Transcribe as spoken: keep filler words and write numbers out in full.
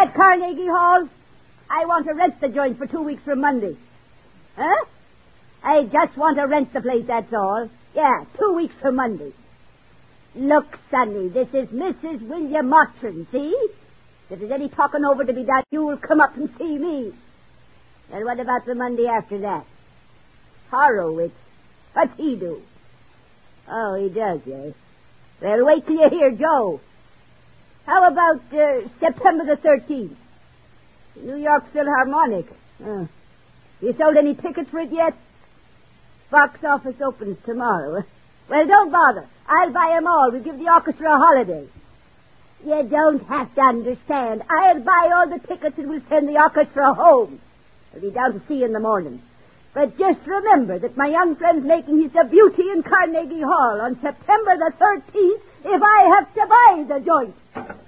At Carnegie Hall, I want to rent the joint for two weeks from Monday. Huh? I just want to rent the place, that's all. Yeah, two weeks from Monday. Look, Sonny, this is Missus William Mottram, see? If there's any talking over to be done, you'll come up and see me. And what about the Monday after that? Horowitz. What's he do? Oh, he does, yes. Well, wait till you hear Joe. How about uh, September the thirteenth? New York Philharmonic. Uh, you sold any tickets for it yet? Box office opens tomorrow. Well, don't bother. I'll buy them all. We'll give the orchestra a holiday. You don't have to understand. I'll buy all the tickets and we'll send the orchestra home. I'll be down to see you in the morning. But just remember that my young friend's making his debut in Carnegie Hall on September the thirteenth if I have to buy the joint.